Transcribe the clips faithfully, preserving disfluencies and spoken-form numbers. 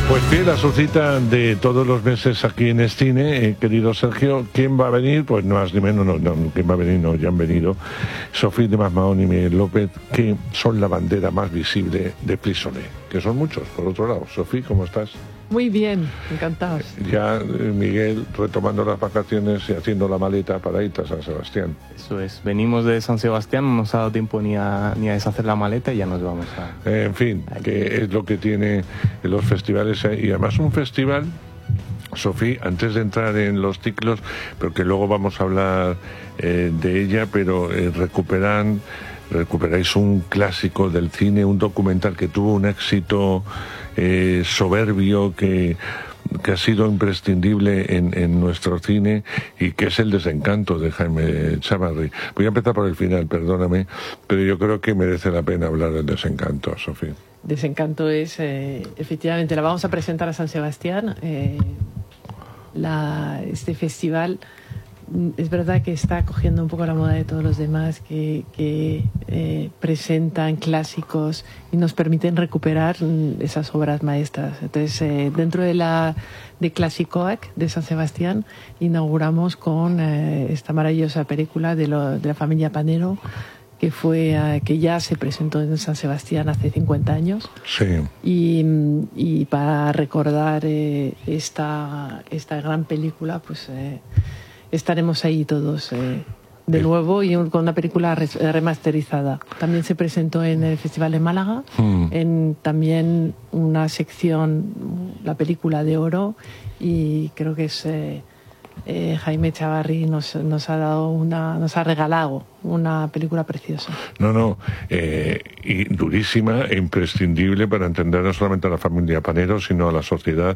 Pues fiel a su cita de todos los meses aquí en Escine, eh, querido Sergio, ¿quién va a venir? Pues no más ni menos, no, no, ¿quién va a venir? No, ya han venido Sofía de Masmaón y Miguel López, que son la bandera más visible de Frissole, que son muchos, por otro lado. Sofía, ¿cómo estás? Muy bien, encantados. Ya eh, Miguel retomando las vacaciones y haciendo la maleta para ir a San Sebastián. Eso es, venimos de San Sebastián, no nos ha dado tiempo ni a, ni a deshacer la maleta y ya nos vamos a... Eh, en fin, Aquí. Que es lo que tiene los festivales, eh, y además un festival, Sofía, antes de entrar en los ciclos, pero que luego vamos a hablar eh, de ella, pero eh, recuperan... recuperáis un clásico del cine, un documental que tuvo un éxito eh, soberbio, que, que ha sido imprescindible en, en nuestro cine, y que es El desencanto de Jaime Chávarri. Voy a empezar por el final, perdóname, pero yo creo que merece la pena hablar del desencanto, Sofía. Desencanto es, eh, efectivamente, la vamos a presentar a San Sebastián. Eh, la, este festival es verdad que está cogiendo un poco la moda de todos los demás, que, que eh, presentan clásicos y nos permiten recuperar esas obras maestras. Entonces, eh, dentro de la de Clasicoac de San Sebastián, inauguramos con eh, esta maravillosa película de, lo, de la familia Panero, que fue eh, que ya se presentó en San Sebastián hace cincuenta años. Sí. Y, y para recordar eh, esta, esta gran película, pues... Eh, estaremos ahí todos eh, de nuevo y un, con una película re, remasterizada. También se presentó en el Festival de Málaga, mm. en también una sección, la película de oro, y creo que es eh, eh, Jaime Chávarri nos, nos ha dado una, nos ha regalado una película preciosa. No, no, eh, y durísima e imprescindible para entender no solamente a la familia Panero, sino a la sociedad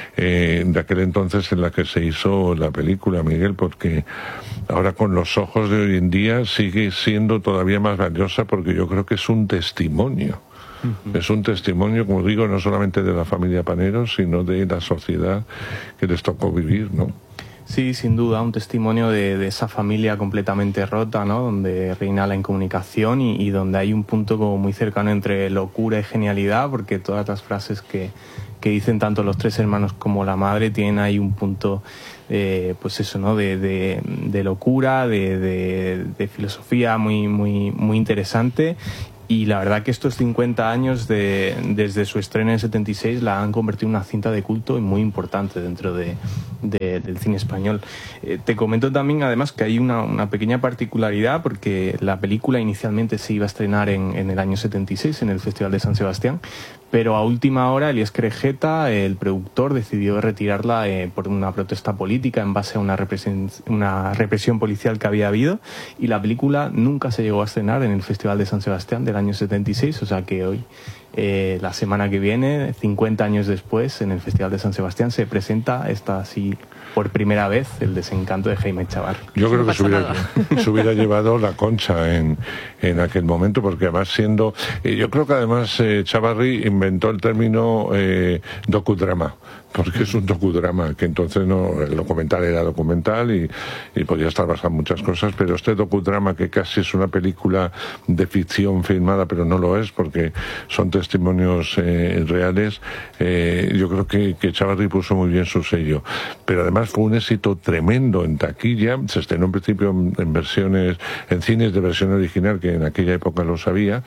eh, de aquel entonces en la que se hizo la película, Miguel, porque ahora con los ojos de hoy en día sigue siendo todavía más valiosa, porque yo creo que es un testimonio. Uh-huh. Es un testimonio, como digo, no solamente de la familia Panero, sino de la sociedad que les tocó vivir, ¿no? Sí, sin duda, un testimonio de, de esa familia completamente rota, ¿no? Donde reina la incomunicación y, y donde hay un punto como muy cercano entre locura y genialidad, porque todas las frases que, que dicen tanto los tres hermanos como la madre tienen ahí un punto, eh, pues eso, ¿no? De, de, de locura, de, de, de filosofía muy, muy, muy interesante. Y la verdad que estos cincuenta años de, desde su estreno en el setenta y seis la han convertido en una cinta de culto y muy importante dentro de, de, del cine español. Eh, te comento también además que hay una, una pequeña particularidad, porque la película inicialmente se iba a estrenar en, en el año setenta y seis en el Festival de San Sebastián, pero a última hora Elías Querejeta, el productor, decidió retirarla eh, por una protesta política en base a una represión, una represión policial que había habido, y la película nunca se llegó a estrenar en el Festival de San Sebastián del año setenta y seis, o sea que hoy, eh, la semana que viene, cincuenta años después, en el Festival de San Sebastián se presenta esta así por primera vez El desencanto de Jaime Chávarri. Yo creo que se hubiera, se hubiera llevado la concha en, en aquel momento, porque además siendo... Eh, yo creo que además eh, Chávarri inventó el término eh, docudrama, porque es un docudrama, que entonces no, el documental era documental y, y podía estar basado en muchas cosas, pero este docudrama, que casi es una película de ficción filmada, pero no lo es, porque son testimonios eh, reales, eh, yo creo que, que Chávarri puso muy bien su sello. Pero además fue un éxito tremendo en taquilla, se estrenó en principio en, en versiones, en cines de versión original, que en aquella época lo sabía,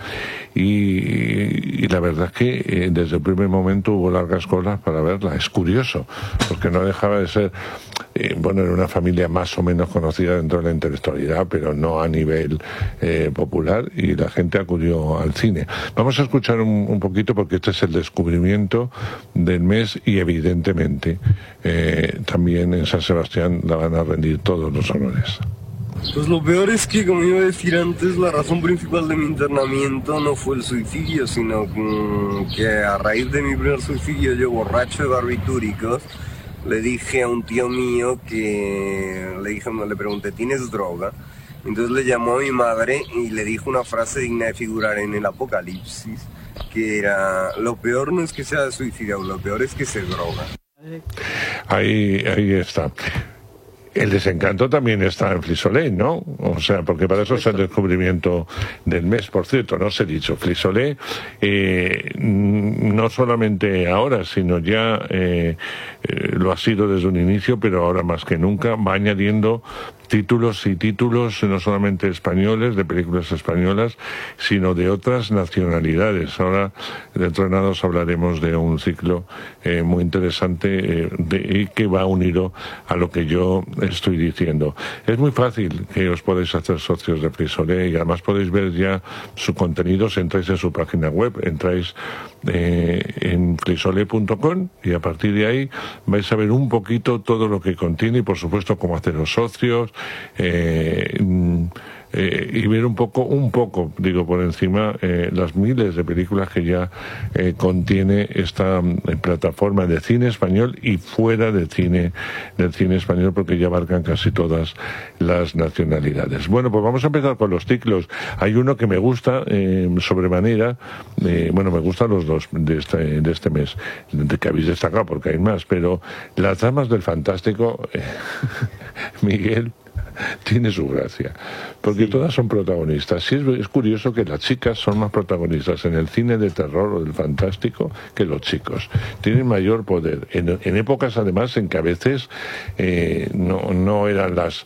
y, y la verdad es que eh, desde el primer momento hubo largas colas para verla. Es curioso, porque no dejaba de ser, eh, bueno, era una familia más o menos conocida dentro de la intelectualidad, pero no a nivel eh, popular, y la gente acudió al cine. Vamos a escuchar un, un poquito, porque este es el descubrimiento del mes, y evidentemente eh, también en San Sebastián la van a rendir todos los honores. Pues lo peor es que, como iba a decir antes, la razón principal de mi internamiento no fue el suicidio, sino que a raíz de mi primer suicidio, yo, borracho de barbitúricos, le dije a un tío mío que le dije, le pregunté, ¿tienes droga? Entonces le llamó a mi madre y le dijo una frase digna de figurar en el Apocalipsis, que era: lo peor no es que sea suicidio, lo peor es que se droga. Ahí, ahí está. El desencanto también está en Flisolé, ¿no? O sea, porque para eso es el descubrimiento del mes. Por cierto, no os he dicho, Flisolé, eh, no solamente ahora, sino ya eh, eh, lo ha sido desde un inicio, pero ahora más que nunca va añadiendo títulos y títulos, no solamente españoles, de películas españolas, sino de otras nacionalidades. Ahora, dentro de nada, os hablaremos de un ciclo eh, muy interesante eh, de, y que va unido a lo que yo estoy diciendo. Es muy fácil que os podéis hacer socios de Flisolé y además podéis ver ya su contenido si entráis en su página web, entráis eh, en flisolé punto com y a partir de ahí vais a ver un poquito todo lo que contiene y por supuesto cómo haceros socios, eh, eh, y ver un poco, un poco, digo por encima, eh, las miles de películas que ya eh, contiene esta eh, plataforma de cine español y fuera de cine, del cine español, porque ya abarcan casi todas las nacionalidades. Bueno, pues vamos a empezar con los ciclos. Hay uno que me gusta eh, sobremanera, eh, bueno, me gustan los dos de este, de este mes, de que habéis destacado porque hay más, pero Las Damas del Fantástico, eh, Miguel, tiene su gracia, porque sí, todas son protagonistas. Sí, es, es curioso que las chicas son más protagonistas en el cine de terror o del fantástico que los chicos. Tienen mayor poder. En, en épocas, además, en que a veces eh, no, no eran las,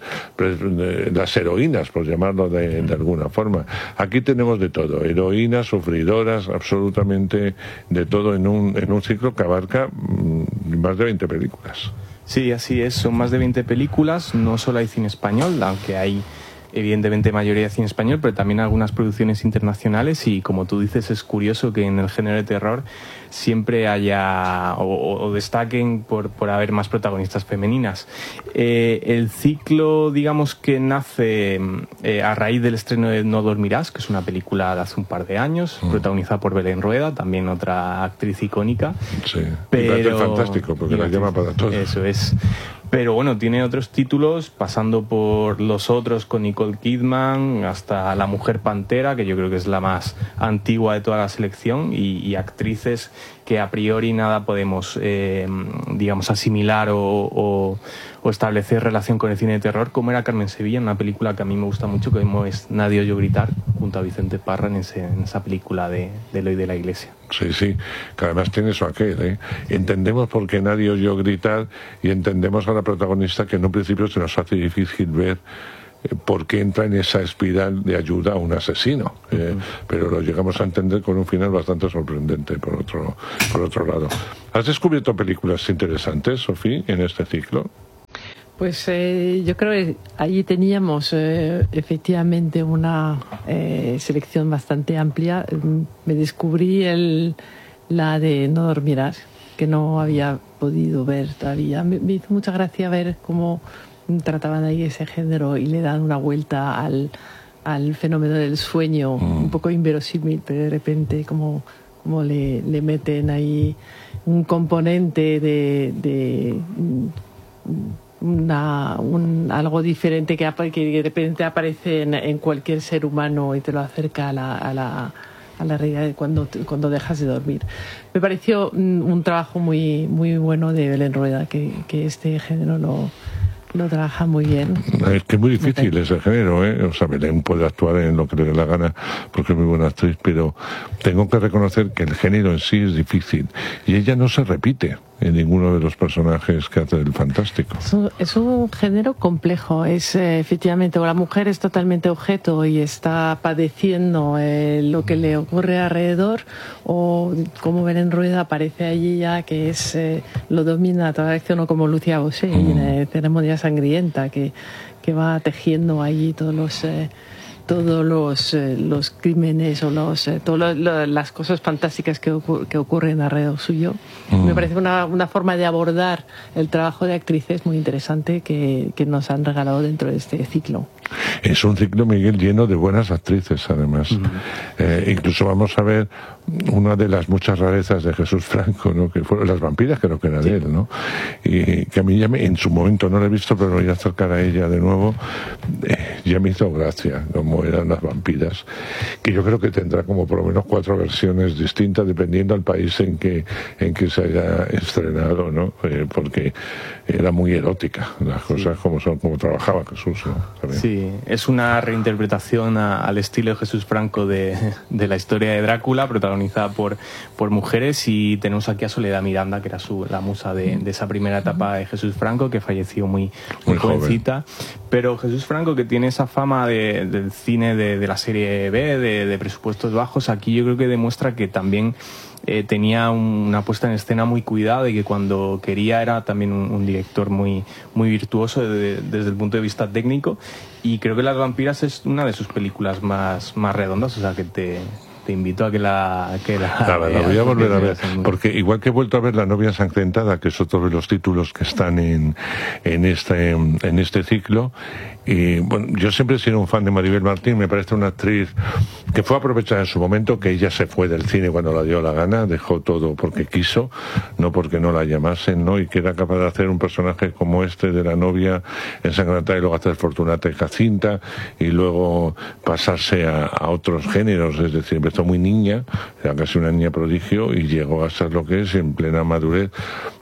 las heroínas, por llamarlo de, de alguna forma. Aquí tenemos de todo, heroínas, sufridoras, absolutamente de todo en un, en un ciclo que abarca mmm, más de veinte películas. Sí, así es, son más de veinte películas, no solo hay cine español, aunque hay evidentemente mayoría de cine español, pero también algunas producciones internacionales y como tú dices es curioso que en el género de terror siempre haya o, o destaquen por, por haber más protagonistas femeninas. Eh, el ciclo, digamos que nace eh, a raíz del estreno de No dormirás, que es una película de hace un par de años, mm. protagonizada por Belén Rueda, también otra actriz icónica. Sí, pero y fantástico, porque la llama para todo. Eso es. Pero bueno, tiene otros títulos, pasando por Los Otros con Nicole Kidman, hasta La Mujer Pantera, que yo creo que es la más antigua de toda la selección, y, y actrices que a priori nada podemos, eh, digamos, asimilar o, o, o establecer relación con el cine de terror, como era Carmen Sevilla, en una película que a mí me gusta mucho, que es Nadie oyó gritar, junto a Vicente Parra en, ese, en esa película de, de Eloy de la Iglesia. Sí, sí, que además tiene su aquel, ¿eh? Entendemos por qué Nadie oyó gritar y entendemos a la protagonista que en un principio se nos hace difícil ver eh, por qué entra en esa espiral de ayuda a un asesino, eh, uh-huh. pero lo llegamos a entender con un final bastante sorprendente por otro, por otro lado. ¿Has descubierto películas interesantes, Sofía, en este ciclo? Pues eh, yo creo que allí teníamos eh, efectivamente una eh, selección bastante amplia. Me descubrí el, la de No dormirás, que no había podido ver todavía. Me, me hizo mucha gracia ver cómo trataban ahí ese género y le dan una vuelta al, al fenómeno del sueño, mm. un poco inverosímil, pero de repente como, como le, le meten ahí un componente de... de Una, un, algo diferente que, que de repente aparece en, en cualquier ser humano y te lo acerca a la, a la, a la realidad de cuando, cuando dejas de dormir. Me pareció un, un trabajo muy, muy bueno de Belén Rueda, que, que este género lo, lo trabaja muy bien. Es que es muy difícil ese género, ¿eh? O sea, Belén puede actuar en lo que le dé la gana porque es muy buena actriz, pero tengo que reconocer que el género en sí es difícil y ella no se repite en ninguno de los personajes que hace del fantástico. Es un, es un género complejo, es eh, efectivamente, la mujer es totalmente objeto y está padeciendo eh, lo que le ocurre alrededor, o como Belén Rueda aparece allí ya que es eh, lo domina toda la acción, o como Lucia Bosé mm. en eh, Ceremonia Sangrienta, que, que va tejiendo allí todos los... Eh, todos los, eh, los crímenes o los, eh, todas lo, las cosas fantásticas que, ocur que ocurren alrededor suyo. Mm. Me parece una, una forma de abordar el trabajo de actrices muy interesante que, que nos han regalado dentro de este ciclo. Es un ciclo, Miguel, lleno de buenas actrices, además. Mm. Eh, incluso vamos a ver una de las muchas rarezas de Jesús Franco, ¿no? Que fueron Las vampiras, creo que era sí. de él, ¿no? Y que a mí ya me, en su momento no la he visto, pero me voy a acercar a ella de nuevo. Eh, ya me hizo gracia, como como eran las vampiras, que yo creo que tendrá como por lo menos cuatro versiones distintas dependiendo del país en que en que se haya estrenado, ¿no? Eh, porque era muy erótica las cosas sí. como son, como trabajaba Jesús, ¿no? También. Sí, es una reinterpretación a, al estilo de Jesús Franco de, de la historia de Drácula, protagonizada por, por mujeres, y tenemos aquí a Soledad Miranda, que era su, la musa de, de esa primera etapa de Jesús Franco, que falleció muy, muy, muy jovencita. Joven. Pero Jesús Franco, que tiene esa fama de, del cine de, de la serie B, de, de presupuestos bajos, aquí yo creo que demuestra que también eh, tenía un, una puesta en escena muy cuidada, y que cuando quería era también un, un director muy, muy virtuoso de, desde el punto de vista técnico, y creo que Las vampiras es una de sus películas más, más redondas, o sea que te... te invito a que la que la, claro, la voy a volver a ver, porque igual que he vuelto a ver La novia ensangrentada, que es otro de los títulos que están en, en este en este ciclo, y bueno, yo siempre he sido un fan de Maribel Martín, me parece una actriz que fue aprovechada en su momento, que ella se fue del cine cuando la dio la gana, dejó todo porque quiso, no porque no la llamasen, ¿no? Y que era capaz de hacer un personaje como este de La novia ensangrentada, y luego hacer Fortunata y Jacinta, y luego pasarse a, a otros géneros, es decir, empezó muy niña, era casi una niña prodigio, y llegó a ser lo que es, en plena madurez,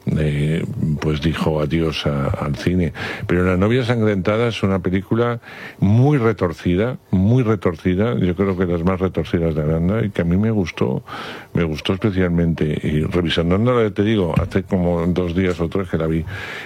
eh, pues dijo adiós a, al cine. Pero La novia ensangrentada es una película muy retorcida, muy retorcida, yo creo que las más retorcidas de Aranda, y que a mí me gustó, me gustó especialmente, y revisándola, te digo, hace como dos días o tres que la vi,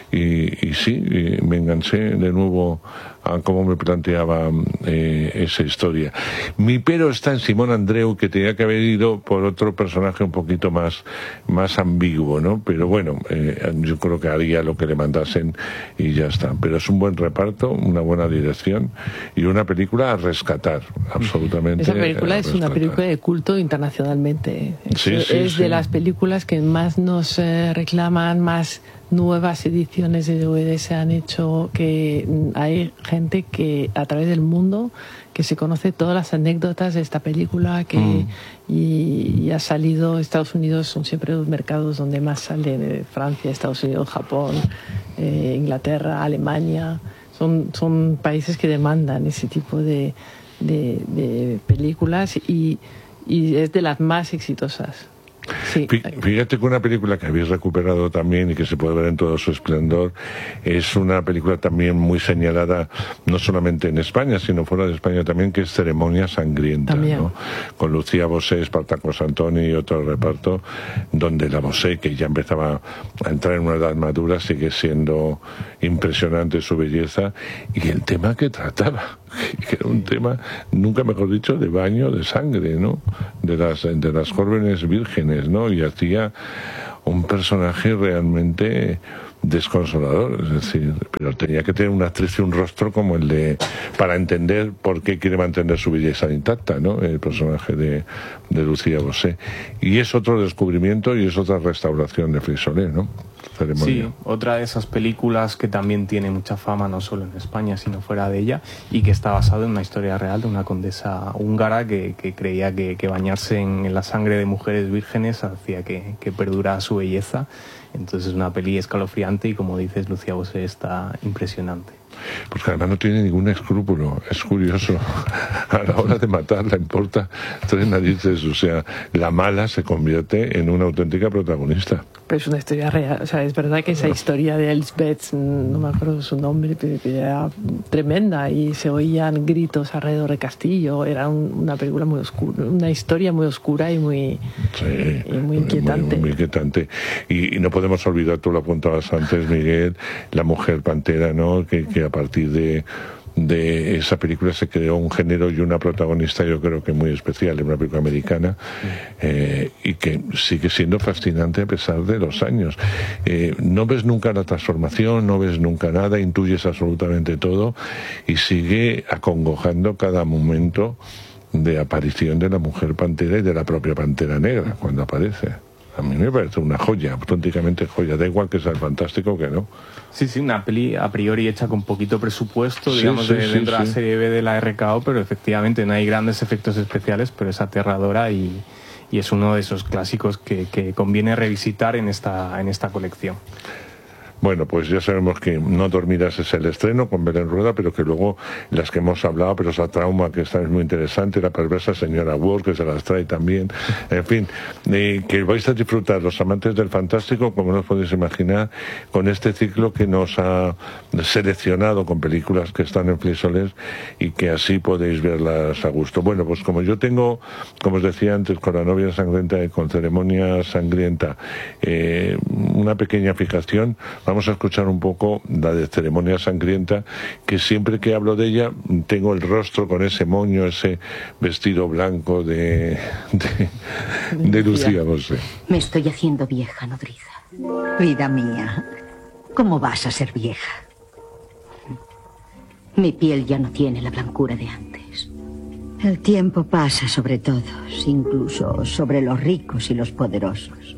y, y sí, y me enganché de nuevo a cómo me planteaba eh, esa historia. Mi pero está en Simón Andreu, que tenía que haber ido por otro personaje un poquito más, más ambiguo, ¿no? Pero bueno, eh, yo creo que haría lo que le mandasen y ya está. Pero es un buen reparto, una buena dirección y una película a rescatar, absolutamente. Esa película es una película de culto internacionalmente. Sí, es, sí, es sí. de las películas que más nos eh, reclaman, más nuevas ediciones de D V D se han hecho, que hay gente que a través del mundo que se conoce todas las anécdotas de esta película, que mm. y, y ha salido. Estados Unidos son siempre los mercados donde más sale, de Francia, Estados Unidos, Japón, eh, Inglaterra, Alemania, son, son países que demandan ese tipo de, de, de películas, y, y es de las más exitosas. Sí. Fíjate que una película que habéis recuperado también y que se puede ver en todo su esplendor es una película también muy señalada, no solamente en España sino fuera de España también, que es Ceremonia sangrienta, ¿no? Con Lucía Bosé, Espartaco Santoni y otro reparto, donde la Bosé, que ya empezaba a entrar en una edad madura, sigue siendo impresionante su belleza, y el tema que trataba, que era un tema, nunca mejor dicho, de baño de sangre, ¿no? De las, de las jóvenes vírgenes, ¿no? Y hacía un personaje realmente desconsolador, es decir, pero tenía que tener una actriz y un rostro como el de, para entender por qué quiere mantener su belleza intacta, ¿no? El personaje de, de Lucía Bosé. Y es otro descubrimiento y es otra restauración de Frisolé, ¿no? Ceremonia. Sí, otra de esas películas que también tiene mucha fama, no solo en España, sino fuera de ella, y que está basado en una historia real de una condesa húngara que, que creía que, que bañarse en, en la sangre de mujeres vírgenes hacía que, que perdurara su belleza. Entonces es una peli escalofriante, y como dices, Lucía Bosé está impresionante. Pues que además no tiene ningún escrúpulo, es curioso. A la hora de matar le importa tres narices, o sea, la mala se convierte en una auténtica protagonista. Pero es una historia real, o sea, es verdad que esa historia de Elsbeth, no me acuerdo su nombre, pero era tremenda, y se oían gritos alrededor del castillo. Era un, una película muy oscura, una historia muy oscura y muy, sí, y muy inquietante. Muy, muy inquietante. Y, y no podemos olvidar, tú lo apuntabas antes, Miguel, La mujer pantera, ¿no? Que, que a partir de de esa película se creó un género y una protagonista, yo creo que muy especial, en una película americana, eh, y que sigue siendo fascinante a pesar de los años. Eh, no ves nunca la transformación, no ves nunca nada, intuyes absolutamente todo, y sigue acongojando cada momento de aparición de la mujer pantera y de la propia Pantera Negra cuando aparece. A mí me parece una joya, auténticamente joya, da igual que sea el fantástico que no. Sí, sí, una peli a priori hecha con poquito presupuesto, sí, digamos, sí, de, sí, dentro de sí. la serie B de la R K O, pero efectivamente no hay grandes efectos especiales, pero es aterradora, y, y es uno de esos clásicos que, que conviene revisitar en esta, en esta colección. Bueno, pues ya sabemos que No dormirás es el estreno con Belén Rueda, pero que luego las que hemos hablado, pero esa Trauma, que está es muy interesante, La perversa señora Ward, que se las trae también, en fin, eh, que vais a disfrutar los amantes del fantástico, como no os podéis imaginar, con este ciclo que nos ha seleccionado con películas que están en Flisoles y que así podéis verlas a gusto. Bueno, pues como yo tengo, como os decía antes, con La novia sangrienta y con Ceremonia sangrienta, eh, una pequeña fijación, vamos a escuchar un poco la de Ceremonia sangrienta, que siempre que hablo de ella tengo el rostro con ese moño, ese vestido blanco de, de, de Lucía Bosé. Me estoy haciendo vieja, nodriza. Vida mía, ¿cómo vas a ser vieja? Mi piel ya no tiene la blancura de antes. El tiempo pasa sobre todos, incluso sobre los ricos y los poderosos.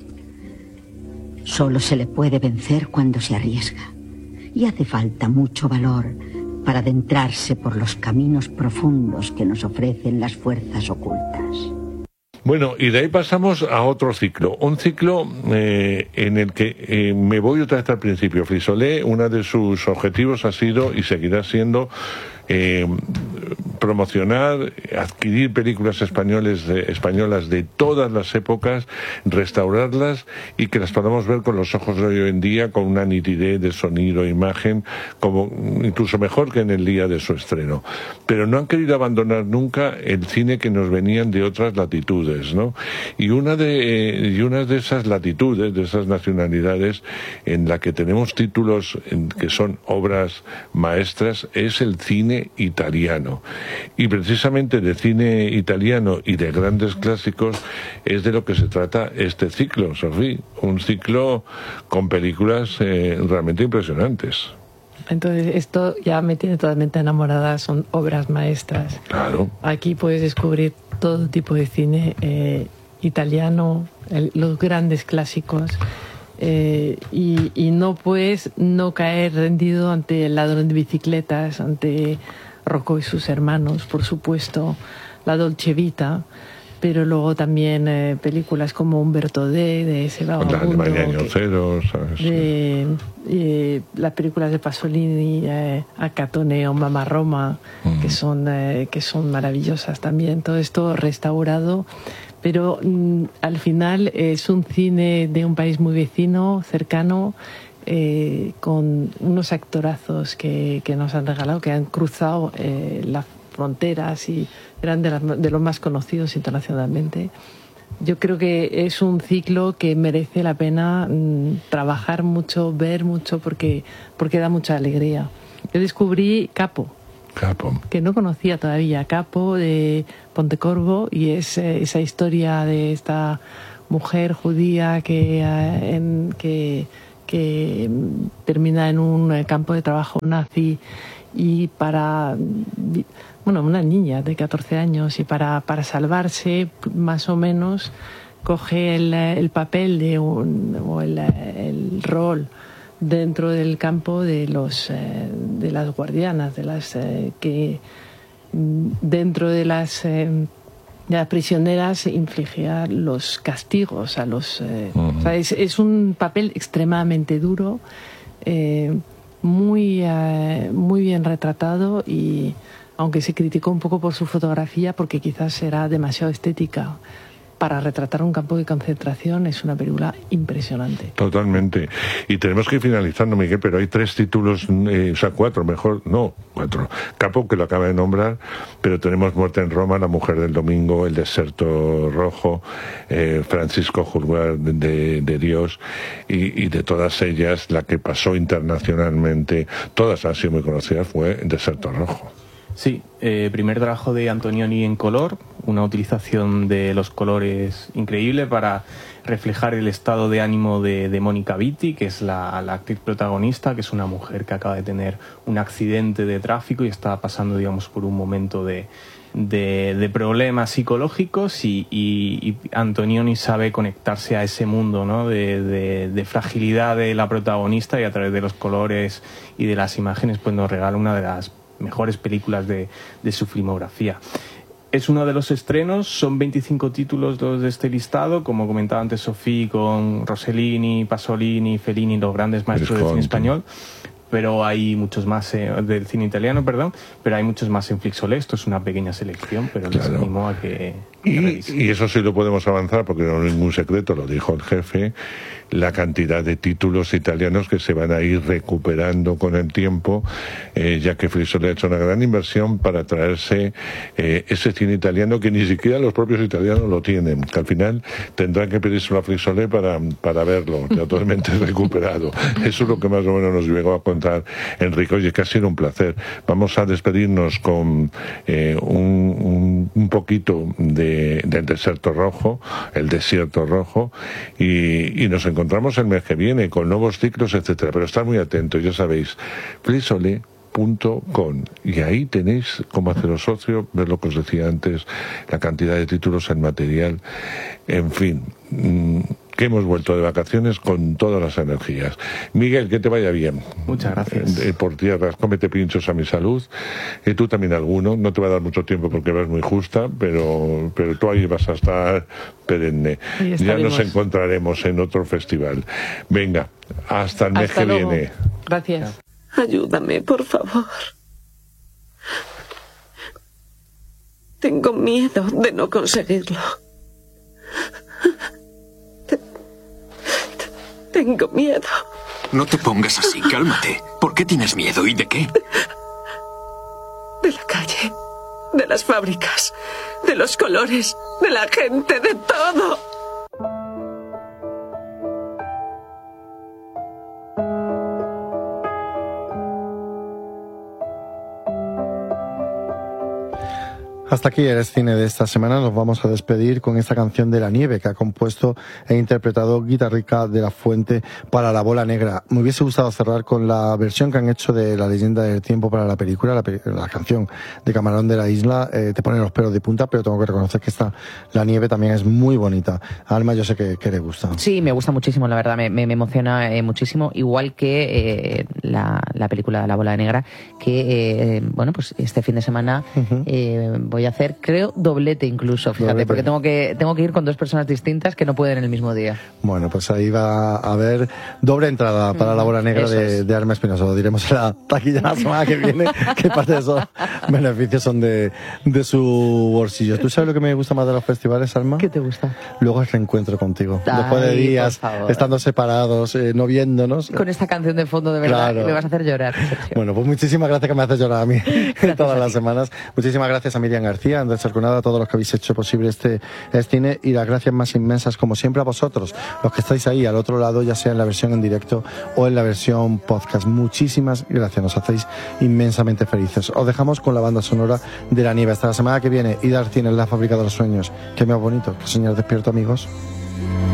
Solo se le puede vencer cuando se arriesga. Y hace falta mucho valor para adentrarse por los caminos profundos que nos ofrecen las fuerzas ocultas. Bueno, y de ahí pasamos a otro ciclo, un ciclo eh, en el que eh, me voy otra vez al principio. Frisolé, uno de sus objetivos ha sido y seguirá siendo eh, promocionar, adquirir películas españoles de, españolas de todas las épocas, restaurarlas y que las podamos ver con los ojos de hoy en día, con una nitidez de sonido e imagen, como incluso mejor que en el día de su estreno. Pero no han querido abandonar nunca el cine que nos venían de otras latitudes, ¿no? Y una de, eh, y una de esas latitudes, de esas nacionalidades en la que tenemos títulos en, que son obras maestras, es el cine italiano. Y precisamente de cine italiano y de grandes clásicos es de lo que se trata este ciclo, Sofía, un ciclo con películas eh, realmente impresionantes. Entonces esto ya me tiene totalmente enamorada, son obras maestras. Claro. Aquí puedes descubrir todo tipo de cine eh, italiano, el, los grandes clásicos. Eh, y, y no puedes no caer rendido ante El ladrón de bicicletas, ante Rocco y sus hermanos, por supuesto, La Dolce Vita, pero luego también eh, películas como Umberto D, de ese vagabundo, la de Año Cero, ¿sabes? De, eh, las películas de Pasolini, eh, Acatone o Mamma Roma, mm. que son eh, que son maravillosas también. Todo esto restaurado, pero mm, al final es un cine de un país muy vecino, cercano, eh, con unos actorazos que, que nos han regalado, que han cruzado eh, las fronteras y eran de, las, de los más conocidos internacionalmente. Yo creo que es un ciclo que merece la pena mmm, trabajar mucho, ver mucho, porque, porque da mucha alegría. Yo descubrí Capo, Capo, que no conocía todavía, Capo de Pontecorvo, y es eh, esa historia de esta mujer judía que, eh, en, que, que termina en un campo de trabajo nazi, y para, bueno, una niña de catorce años, y para, para salvarse, más o menos, coge el, el papel de un, o el, el rol dentro del campo de los eh, de las guardianas, de las eh, que dentro de las eh, de las prisioneras infligía los castigos a los eh, uh-huh. O sea, es, es un papel extremadamente duro, eh, muy eh, muy bien retratado, y aunque se criticó un poco por su fotografía porque quizás era demasiado estética para retratar un campo de concentración, es una película impresionante. Totalmente. Y tenemos que ir finalizando, Miguel, pero hay tres títulos, eh, o sea, cuatro, mejor, no, cuatro. Capo, que lo acaba de nombrar, pero tenemos Muerte en Roma, La mujer del domingo, El desierto rojo, eh, Francisco Juzgar de, de Dios, y, y de todas ellas, la que pasó internacionalmente, todas han sido muy conocidas, fue El desierto rojo. Sí, eh, primer trabajo de Antonioni en color, una utilización de los colores increíble para reflejar el estado de ánimo de, de Mónica Vitti, que es la, la actriz protagonista, que es una mujer que acaba de tener un accidente de tráfico y está pasando, digamos, por un momento de, de, de problemas psicológicos, y, y, y Antonioni sabe conectarse a ese mundo, ¿no?, de, de, de fragilidad de la protagonista, y a través de los colores y de las imágenes pues nos regala una de las mejores películas de, de su filmografía. es uno de los estrenos, son veinticinco títulos los de este listado, como comentaba antes Sofía, con Rossellini, Pasolini, Fellini, los grandes maestros del cine español. Pero hay muchos más, eh, del cine italiano, perdón, pero hay muchos más en Flixolé. Esto es una pequeña selección, pero les Claro. animo a que... Y, y eso sí lo podemos avanzar, porque no es ningún secreto, lo dijo el jefe, la cantidad de títulos italianos que se van a ir recuperando con el tiempo, eh, ya que Flixolé ha hecho una gran inversión para traerse eh, ese cine italiano que ni siquiera los propios italianos lo tienen, que al final tendrán que pedírselo a Flixolé para, para verlo totalmente recuperado. Eso es lo que más o menos nos llegó a contar Enrique. Oye, que ha sido un placer. Vamos a despedirnos con eh, un, un, un poquito de del desierto rojo, el desierto rojo, y, y nos encontramos el mes que viene con nuevos ciclos, etcétera. Pero estad muy atentos, ya sabéis, flixolé punto com, y ahí tenéis cómo haceros socio, ver lo que os decía antes, la cantidad de títulos, el material, en fin, mmm, que hemos vuelto de vacaciones con todas las energías. Miguel, que te vaya bien. Muchas gracias. Eh, por tierras, cómete pinchos a mi salud. Y tú también alguno. No te va a dar mucho tiempo porque vas muy justa, pero, pero tú ahí vas a estar perenne. Ya nos encontraremos en otro festival. Venga, hasta el mes hasta que luego. viene. Gracias. Ayúdame, por favor. Tengo miedo de no conseguirlo. Tengo miedo. No te pongas así, cálmate. ¿Por qué tienes miedo y de qué? De la calle, de las fábricas, de los colores, de la gente, de todo. Hasta aquí el cine de esta semana. Nos vamos a despedir con esta canción de La Nieve que ha compuesto e interpretado Guitarrica de la Fuente para La Bola Negra. Me hubiese gustado cerrar con la versión que han hecho de La Leyenda del Tiempo para la película, la, la canción de Camarón de la Isla. Eh, te pone los pelos de punta, pero tengo que reconocer que esta La Nieve también es muy bonita. Alma, yo sé que, que le gusta. Sí, me gusta muchísimo, la verdad, me, me, me emociona eh, muchísimo, igual que eh, la, la película La Bola Negra, que, eh, bueno, pues este fin de semana uh-huh. eh, voy a hacer, creo, doblete incluso, fíjate, doblete. Porque tengo que tengo que ir con dos personas distintas que no pueden en el mismo día. Bueno, pues ahí va a haber doble entrada para mm, La Bola Negra de, es. de Alma Espinosa. Lo diremos en la taquilla la semana que viene, que parte de esos beneficios son de, de su bolsillo. ¿Tú sabes lo que me gusta más de los festivales, Alma? ¿Qué te gusta? Luego el reencuentro contigo. Ay, después de días estando separados, eh, no viéndonos. Con esta canción de fondo, de verdad, claro. Que me vas a hacer llorar, Sergio. Bueno, pues muchísimas gracias, que me haces llorar a mí todas las semanas. Muchísimas gracias a Miriam García, Andrés Sarconada, a todos los que habéis hecho posible este, este cine, y las gracias más inmensas, como siempre, a vosotros, los que estáis ahí al otro lado, ya sea en la versión en directo o en la versión podcast. Muchísimas gracias, nos hacéis inmensamente felices. Os dejamos con la banda sonora de La Nieve. Hasta la semana que viene. Idar Cine, la fábrica de los sueños. Qué más bonito que soñar despierto, amigos.